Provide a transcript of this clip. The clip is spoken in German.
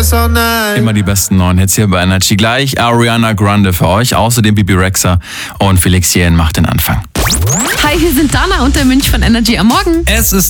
Immer die besten neuen Hits hier bei Energy. Gleich Ariana Grande für euch, außerdem Bibi Rexha und Felix Jähn macht den Anfang. Hi, hier sind Dana und der Mönch von Energy am Morgen. Es ist